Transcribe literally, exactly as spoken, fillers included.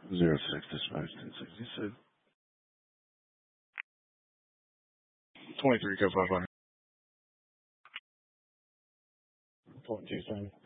Zero six dispatch ten sixty six. Twenty three, go five hundred. Point two seven.